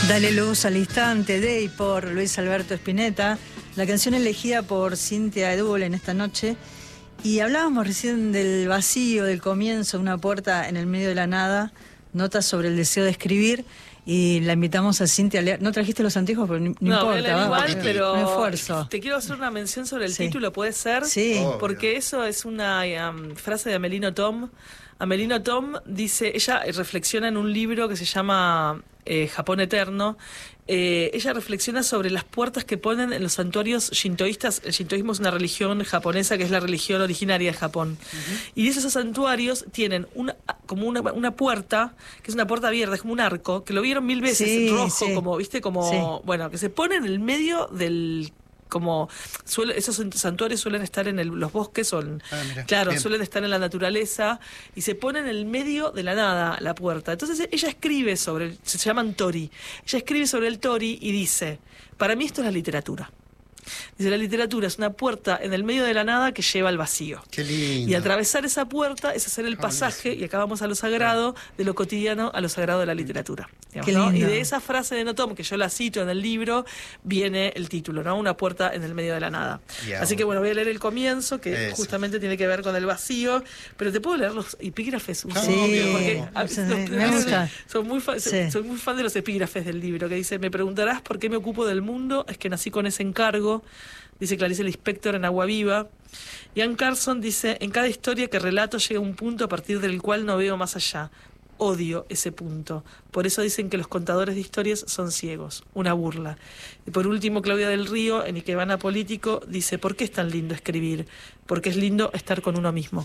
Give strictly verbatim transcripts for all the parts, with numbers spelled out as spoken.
Dale luz al instante de y por Luis Alberto Spinetta, la canción elegida por Cintia Edul en esta noche. Y hablábamos recién del vacío, del comienzo, una puerta en el medio de la nada, notas sobre el deseo de escribir. Y la invitamos a Cintia a leer. No trajiste los anteojos, pero no, no importa. Voy a leer igual, va, pero un esfuerzo. Te quiero hacer una mención sobre el sí. título, ¿puede ser? Sí. Porque eso es una um, frase de Amelino Tom. Amelino Tom dice, ella reflexiona en un libro que se llama eh, Japón Eterno. Eh, ella reflexiona sobre las puertas que ponen en los santuarios shintoístas. El shintoísmo es una religión japonesa que es la religión originaria de Japón. Uh-huh. Y esos santuarios tienen una, como una, una puerta, que es una puerta abierta, es como un arco, que lo vieron mil veces, sí, rojo, sí. como, viste, como, sí. bueno, que se pone en el medio del... como suele, esos santuarios suelen estar en el, los bosques o en, ah, mira, claro, bien. Suelen estar en la naturaleza y se pone en el medio de la nada la puerta. Entonces ella escribe sobre, se llaman tori, ella escribe sobre el tori y dice, para mí esto es la literatura. Dice, la literatura es una puerta en el medio de la nada que lleva al vacío. Qué lindo. Y atravesar esa puerta es hacer el pasaje, y acá vamos a lo sagrado, de lo cotidiano a lo sagrado de la literatura. Digamos, Qué ¿no? lindo. Y de esa frase de Notom, que yo la cito en el libro, viene el título, ¿no? Una puerta en el medio de la nada. Yeah. Así que bueno, voy a leer el comienzo, que Eso. justamente tiene que ver con el vacío, pero te puedo leer los epígrafes. Sí, porque a, sí, los, me gusta. Soy muy, fan, sí. soy muy fan de los epígrafes del libro, que dice, me preguntarás por qué me ocupo del mundo, es que nací con ese encargo. Dice Clarice Lispector en Agua Viva. Ian Carson dice, en cada historia que relato llega un punto a partir del cual no veo más allá. Odio ese punto. Por eso dicen que los contadores de historias son ciegos. Una burla. Y por último, Claudia del Río, en Ikebana Político, dice, ¿por qué es tan lindo escribir? Porque es lindo estar con uno mismo.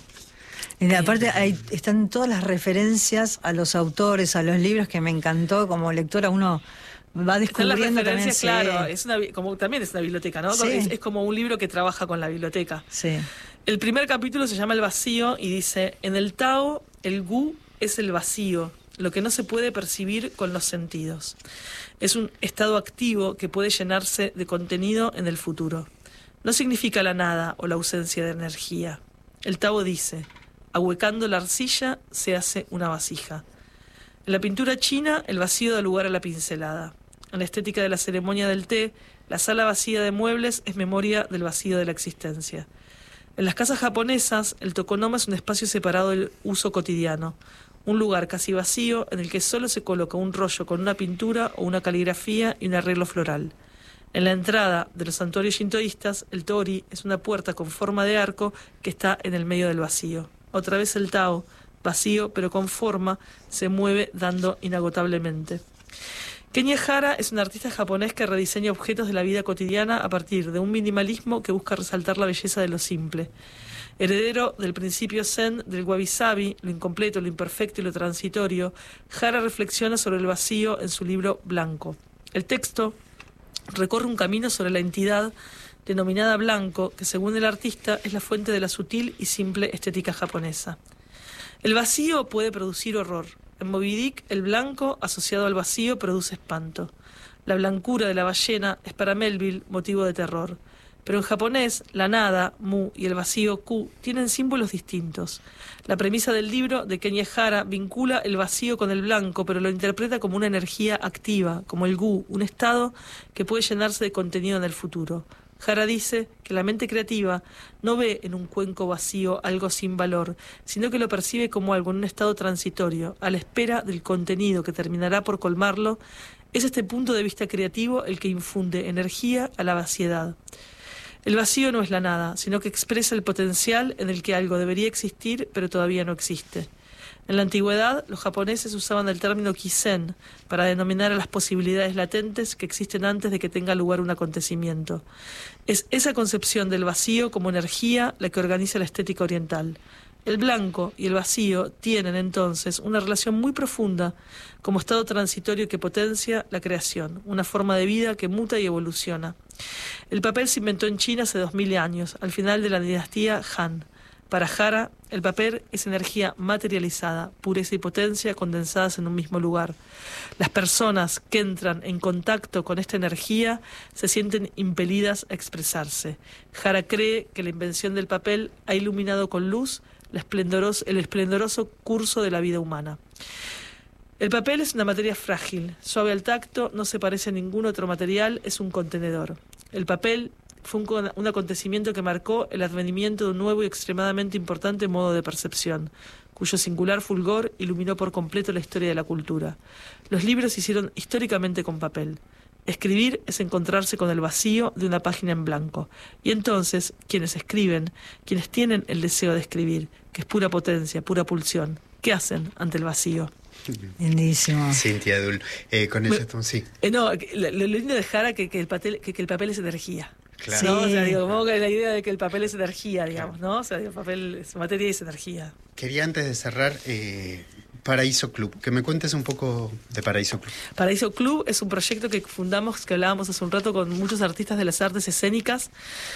Y aparte hay, están todas las referencias a los autores, a los libros, que me encantó. Como lectora uno... va descubriendo también, claro, sí. es una, como, también es una biblioteca, ¿no? Sí. Es, es como un libro que trabaja con la biblioteca. Sí. El primer capítulo se llama El vacío y dice, en el Tao, el Gu es el vacío, lo que no se puede percibir con los sentidos. Es un estado activo que puede llenarse de contenido en el futuro. No significa la nada o la ausencia de energía. El Tao dice, ahuecando la arcilla se hace una vasija. En la pintura china, el vacío da lugar a la pincelada. En la estética de la ceremonia del té, la sala vacía de muebles es memoria del vacío de la existencia. En las casas japonesas, el tokonoma es un espacio separado del uso cotidiano, un lugar casi vacío en el que solo se coloca un rollo con una pintura o una caligrafía y un arreglo floral. En la entrada de los santuarios shintoístas, el tori es una puerta con forma de arco que está en el medio del vacío. Otra vez el Tao, vacío pero con forma, se mueve dando inagotablemente. Kenya Hara es un artista japonés que rediseña objetos de la vida cotidiana a partir de un minimalismo que busca resaltar la belleza de lo simple. Heredero del principio zen del wabi-sabi, lo incompleto, lo imperfecto y lo transitorio, Hara reflexiona sobre el vacío en su libro Blanco. El texto recorre un camino sobre la entidad denominada blanco, que según el artista es la fuente de la sutil y simple estética japonesa. El vacío puede producir horror. En Moby Dick, el blanco asociado al vacío produce espanto. La blancura de la ballena es para Melville motivo de terror. Pero en japonés, la nada, mu, y el vacío, ku, tienen símbolos distintos. La premisa del libro de Kenya Hara vincula el vacío con el blanco, pero lo interpreta como una energía activa, como el gu, un estado que puede llenarse de contenido en el futuro. Hara dice que la mente creativa no ve en un cuenco vacío algo sin valor, sino que lo percibe como algo en un estado transitorio, a la espera del contenido que terminará por colmarlo. Es este punto de vista creativo el que infunde energía a la vaciedad. El vacío no es la nada, sino que expresa el potencial en el que algo debería existir, pero todavía no existe. En la antigüedad, los japoneses usaban el término kizen para denominar a las posibilidades latentes que existen antes de que tenga lugar un acontecimiento. Es esa concepción del vacío como energía la que organiza la estética oriental. El blanco y el vacío tienen entonces una relación muy profunda como estado transitorio que potencia la creación, una forma de vida que muta y evoluciona. El papel se inventó en China hace dos mil años, al final de la dinastía Han. Para Hara, el papel es energía materializada, pureza y potencia condensadas en un mismo lugar. Las personas que entran en contacto con esta energía se sienten impelidas a expresarse. Hara cree que la invención del papel ha iluminado con luz el esplendoroso, el esplendoroso curso de la vida humana. El papel es una materia frágil, suave al tacto, no se parece a ningún otro material, es un contenedor. El papel fue un, un acontecimiento que marcó el advenimiento de un nuevo y extremadamente importante modo de percepción, cuyo singular fulgor iluminó por completo la historia de la cultura. Los libros se hicieron históricamente con papel. Escribir es encontrarse con el vacío de una página en blanco. Y entonces, quienes escriben, quienes tienen el deseo de escribir, que es pura potencia, pura pulsión, ¿qué hacen ante el vacío? Lindísimo. Cintia Dul, eh, con eso estamos, sí. Eh, no, lo, lo lindo de Jara que, que, el papel, que, que el papel es energía. Claro. ¿No? Sí. O sea, digo, como que la idea de que el papel es energía, digamos, ¿no? O sea, digo, el papel es materia y es energía. Quería antes de cerrar, eh, Paraíso Club, que me cuentes un poco de Paraíso Club. Paraíso Club es un proyecto que fundamos, que hablábamos hace un rato con muchos artistas de las artes escénicas.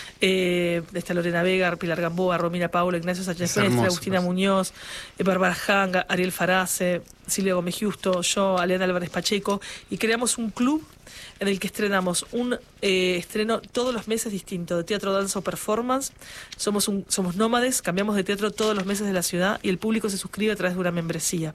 Eh, está Lorena Vega, Pilar Gamboa, Romina Paula, Ignacio Sánchez Mestre, Agustina Muñoz, eh, Bárbara Hanga, Ariel Farase, Silvia Gómez Justo, yo, Aleana Álvarez Pacheco, y creamos un club en el que estrenamos un eh, estreno todos los meses distinto, de teatro, danza o performance. Somos, un, somos nómades, cambiamos de teatro todos los meses de la ciudad y el público se suscribe a través de una membresía.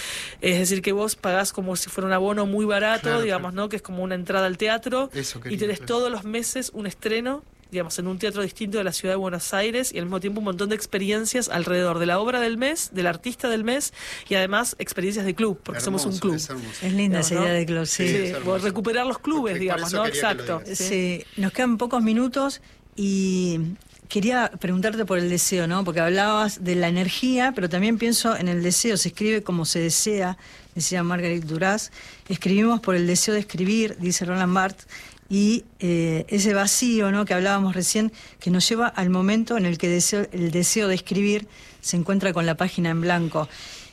Es decir, que vos pagás como si fuera un abono muy barato, claro, digamos, claro. ¿no? Que es como una entrada al teatro. Eso quería, Y tenés claro. todos los meses un estreno, digamos, en un teatro distinto de la ciudad de Buenos Aires y al mismo tiempo un montón de experiencias alrededor de la obra del mes, del artista del mes y además experiencias de club, porque Hermoso, somos un club. es hermoso. Es linda No, esa ¿no? idea de club, sí. Sí, es hermoso. por recuperar los clubes, Por digamos, eso ¿no? quería que lo Exacto. digas. Sí. Sí, nos quedan pocos minutos y quería preguntarte por el deseo, ¿no? Porque hablabas de la energía, pero también pienso en el deseo. Se escribe como se desea, decía Marguerite Duras. Escribimos por el deseo de escribir, dice Roland Barthes. Y eh, ese vacío, ¿no?, que hablábamos recién, que nos lleva al momento en el que deseo, el deseo de escribir se encuentra con la página en blanco.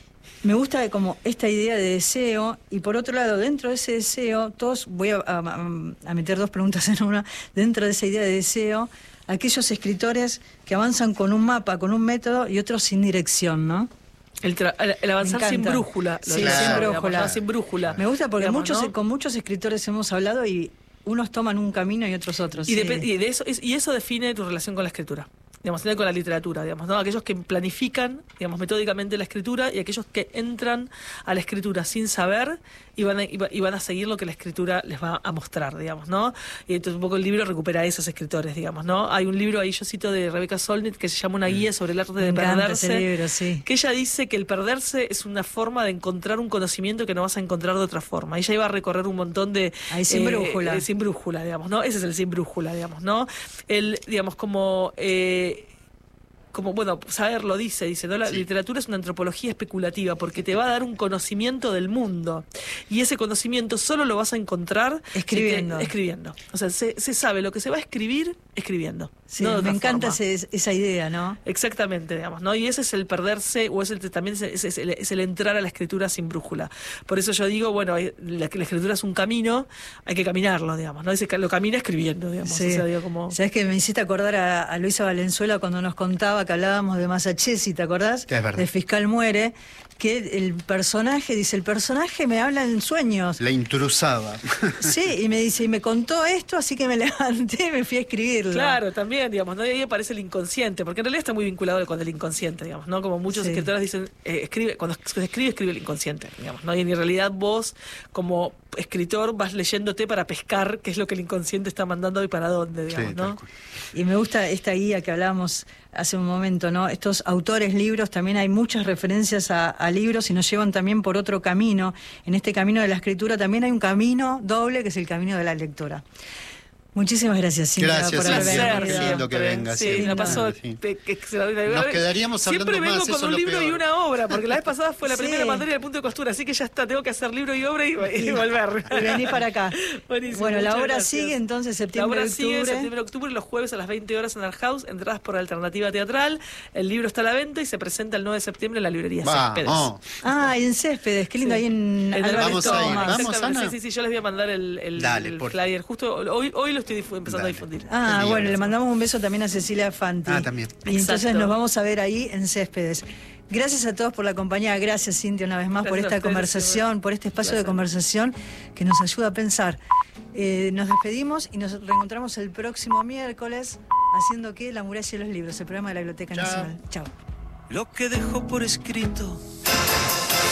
Me gusta como esta idea de deseo, y por otro lado, dentro de ese deseo, todos, voy a, a, a meter dos preguntas en una, dentro de esa idea de deseo, aquellos escritores que avanzan con un mapa, con un método, y otros sin dirección, ¿no? El, tra- el, el avanzar Me sin encanta. brújula. lo Sí, digo, sin digamos, brújula. ¿no? Sin brújula. Me gusta porque Digamos, muchos, ¿no? con muchos escritores hemos hablado y unos toman un camino y otros otros. Y, sí. depe- y de eso, es- y eso define tu relación con la escritura. Digamos, con la literatura, digamos, ¿no? Aquellos que planifican, digamos, metódicamente la escritura y aquellos que entran a la escritura sin saber y van a, y va- y van a seguir lo que la escritura les va a mostrar, digamos, ¿no? Y entonces un poco el libro recupera a esos escritores, digamos, ¿no? Hay un libro ahí, yo cito, de Rebecca Solnit que se llama Una guía sobre el arte Me de encanta perderse. ese libro, sí. Que ella dice que el perderse es una forma de encontrar un conocimiento que no vas a encontrar de otra forma. Ella iba a recorrer un montón de... Ahí sin brújula. eh, sin brújula, digamos, ¿no? Ese es el sin brújula, digamos, ¿no? El, digamos, como... Eh, como, bueno, saber lo dice, dice, ¿no? La Sí. literatura es una antropología especulativa porque te va a dar un conocimiento del mundo. Y ese conocimiento solo lo vas a encontrar Escribiendo. si te- escribiendo. O sea, se, se sabe lo que se va a escribir escribiendo. Sí, no de me otra encanta forma. ese- esa idea, ¿no? Exactamente, digamos, ¿no? Y ese es el perderse, o es el, también es, es- es el, es el entrar a la escritura sin brújula. Por eso yo digo, bueno, hay- la, la escritura es un camino, hay que caminarlo, digamos, ¿no? Ese, ca- lo camina escribiendo, digamos. Sí. O sea, digo, como... Sabes que me hiciste acordar a, a Luisa Valenzuela cuando nos contaba que hablábamos de Massachusetts, ¿te acordás? Es verdad. Del fiscal muere, que el personaje, dice, el personaje me habla en sueños. La intrusaba. Sí, y me dice, y me contó esto, así que me levanté y me fui a escribirlo. Claro, también, digamos, ¿no? Y ahí aparece el inconsciente, porque en realidad está muy vinculado con el inconsciente, digamos, ¿no? Como muchos Sí. escritores dicen, eh, escribe, cuando se escribe, escribe el inconsciente, digamos, ¿no? Y en realidad vos, como escritor, vas leyéndote para pescar qué es lo que el inconsciente está mandando y para dónde, digamos, Sí, ¿no? tal cual. Y me gusta esta guía que hablábamos hace un momento, ¿no? Estos autores, libros, también hay muchas referencias a, a libros y nos llevan también por otro camino. En este camino de la escritura también hay un camino doble, que es el camino de la lectura. Muchísimas gracias, Cintia, Gracias, por Cintia. haber Placer, Qué venido. lindo que siempre. vengas, Sí, siempre. la pasó. Sí. te- que- que se la- Nos quedaríamos hablando Siempre vengo más, eso con es un lo libro y peor. una obra, porque la vez pasada fue la Sí. primera materia del punto de costura, así que ya está, tengo que hacer libro y obra y, y volver. Y vení para acá. Buenísimo, Bueno, la muchas obra gracias. sigue entonces La septiembre, obra sigue en octubre. septiembre, octubre, los jueves a las veinte horas en Art House, entradas por Alternativa Teatral. El libro está a la venta y se presenta el nueve de septiembre en la librería Céspedes. Vamos. Ah, y en Céspedes, qué lindo, Sí. ahí en En Álvarez Vamos a ir, Tomás. vamos, Exactamente, Ana. Sí, sí, sí, yo les voy a mandar el, el, Dale, el por- flyer. Justo hoy, hoy lo estoy difu- empezando Dale. a difundir. Ah, Qué bueno, lindo. le mandamos un beso también a Cecilia Fanti. Ah, también. Y entonces Exacto. nos vamos a ver ahí en Céspedes. Gracias a todos por la compañía, gracias Cintia una vez más por Gracias a esta ustedes, conversación, Silvia. por este espacio de Placer. conversación que nos ayuda a pensar. Eh, nos despedimos y nos reencontramos el próximo miércoles haciendo que La muralla y los libros, el programa de la Biblioteca Chao. Nacional. Chao. Lo que dejó por escrito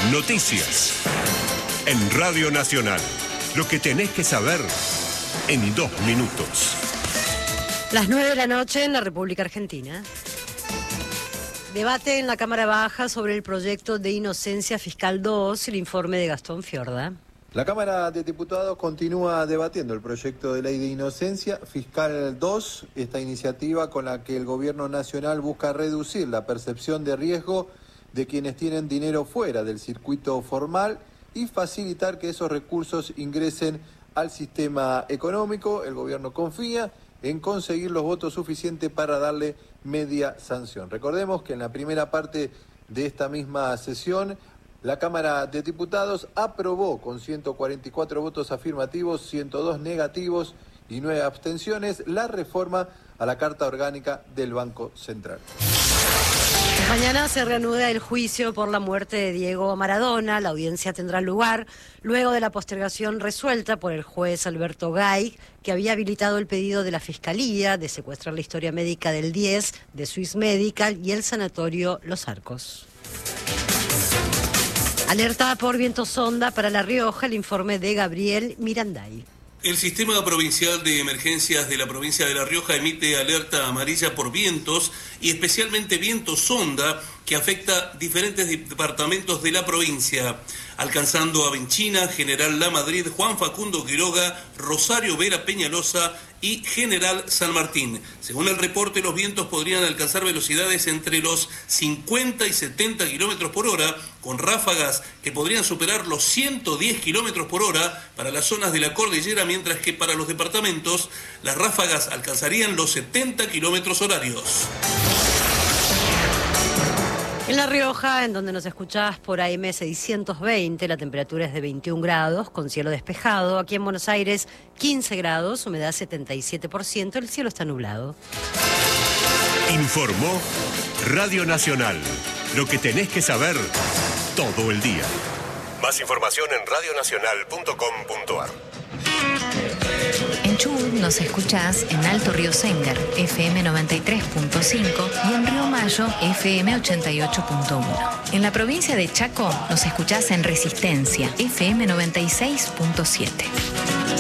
Noticias. En Radio Nacional. Lo que tenés que saber en dos minutos. Las nueve de la noche en la República Argentina. Debate en la Cámara Baja sobre el proyecto de Inocencia Fiscal dos, el informe de Gastón Fiorda. La Cámara de Diputados continúa debatiendo el proyecto de ley de Inocencia Fiscal dos, esta iniciativa con la que el Gobierno Nacional busca reducir la percepción de riesgo de quienes tienen dinero fuera del circuito formal y facilitar que esos recursos ingresen al sistema económico. El Gobierno confía en conseguir los votos suficientes para darle media sanción. Recordemos que en la primera parte de esta misma sesión, la Cámara de Diputados aprobó con ciento cuarenta y cuatro votos afirmativos, ciento dos negativos y nueve abstenciones la reforma a la Carta Orgánica del Banco Central. Mañana se reanuda el juicio por la muerte de Diego Maradona. La audiencia tendrá lugar luego de la postergación resuelta por el juez Alberto Gay, que había habilitado el pedido de la Fiscalía de secuestrar la historia médica del diez, de Swiss Medical y el sanatorio Los Arcos. Alerta por viento sonda para La Rioja, el informe de Gabriel Miranday. El Sistema Provincial de Emergencias de la provincia de La Rioja emite alerta amarilla por vientos y especialmente viento sonda que afecta diferentes departamentos de la provincia, alcanzando a Vinchina, General La Madrid, Juan Facundo Quiroga, Rosario Vera Peñalosa y General San Martín. Según el reporte, los vientos podrían alcanzar velocidades entre los cincuenta y setenta kilómetros por hora, con ráfagas que podrían superar los ciento diez kilómetros por hora para las zonas de la cordillera, mientras que para los departamentos las ráfagas alcanzarían los setenta kilómetros horarios. En La Rioja, en donde nos escuchás por A M seiscientos veinte, la temperatura es de veintiún grados, con cielo despejado. Aquí en Buenos Aires, quince grados, humedad setenta y siete por ciento, el cielo está nublado. Informó Radio Nacional. Lo que tenés que saber todo el día. Más información en radio nacional punto com punto a r. En Chubut nos escuchás en Alto Río Séngar, F M noventa y tres punto cinco y en Río Mayo, F M ochenta y ocho punto uno. En la provincia de Chaco nos escuchás en Resistencia, F M noventa y seis punto siete.